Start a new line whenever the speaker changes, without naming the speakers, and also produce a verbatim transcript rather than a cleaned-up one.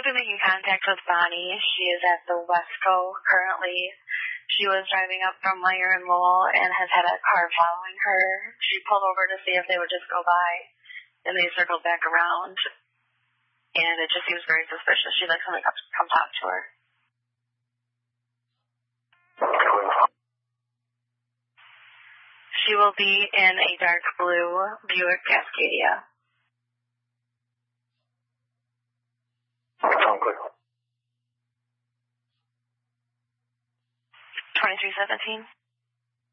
been making contact with Bonnie. She is at the Wesco currently. She was driving up from Meyer and Lowell and has had a car following her. She pulled over to see if they would just go by, and they circled back around. And it just seems very suspicious. She'd like somebody to come, come talk to her. She will be in a dark blue Buick Cascadia. twenty-three seventeen.